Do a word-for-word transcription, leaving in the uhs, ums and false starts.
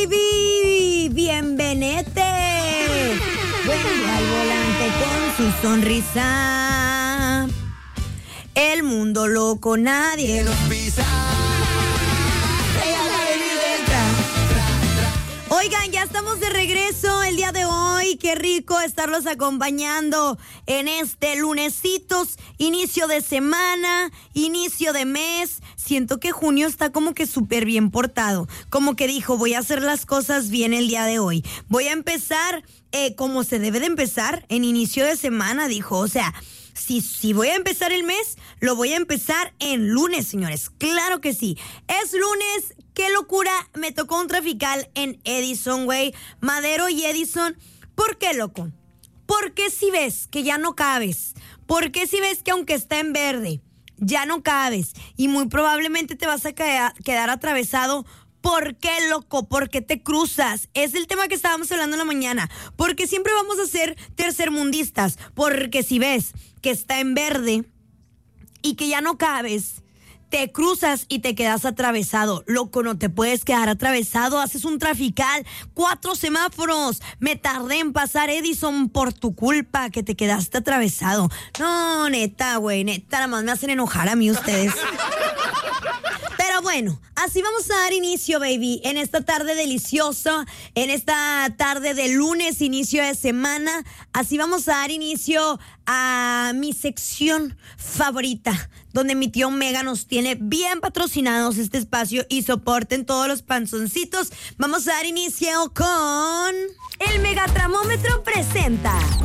Baby, bienvenete. Vuelve al volante con su sonrisa. El mundo loco, nadie lo pisa. Oigan, ya estamos de regreso el día de hoy. Qué rico estarlos acompañando en este lunesitos, inicio de semana, inicio de mes. Siento que junio está como que súper bien portado. Como que dijo, voy a hacer las cosas bien el día de hoy. Voy a empezar eh, como se debe de empezar en inicio de semana, dijo. O sea, si, si voy a empezar el mes, lo voy a empezar en lunes, señores. Claro que sí. Es lunes. ¡Qué locura! Me tocó un trafical en Edison, güey. Madero y Edison. ¿Por qué, loco? Porque si ves que ya no cabes. Porque si ves que aunque está en verde, ya no cabes. Y muy probablemente te vas a quedar, quedar atravesado. ¿Por qué, loco? ¿Por qué te cruzas? Es el tema que estábamos hablando en la mañana. Porque siempre vamos a ser tercermundistas. Porque si ves que está en verde y que ya no cabes, te cruzas y te quedas atravesado. Loco, no te puedes quedar atravesado. Haces un trafical. Cuatro semáforos. Me tardé en pasar, Edison, por tu culpa, que te quedaste atravesado. No, neta, güey, neta, nada más me hacen enojar a mí ustedes. Pero bueno, así vamos a dar inicio, baby, en esta tarde deliciosa, en esta tarde de lunes, inicio de semana. Así vamos a dar inicio a mi sección favorita, donde mi tío Mega nos tiene bien patrocinados este espacio y soporten todos los panzoncitos. Vamos a dar inicio con... El Megatramómetro presenta...